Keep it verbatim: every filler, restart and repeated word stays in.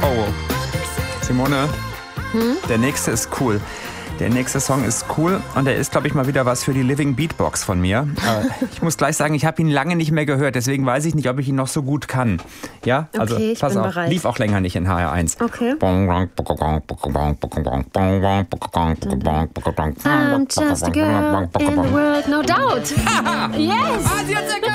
Oh, Simone, Hm? der nächste ist cool. Der nächste Song ist cool und der ist, glaube ich, mal wieder was für die Living Beatbox von mir. Aber ich muss gleich sagen, ich habe ihn lange nicht mehr gehört, deswegen weiß ich nicht, ob ich ihn noch so gut kann. Ja, also Okay, ich pass bin auf, bereit. lief auch länger nicht in H R eins. Okay. I'm I'm just a girl in the world, no doubt. Yes!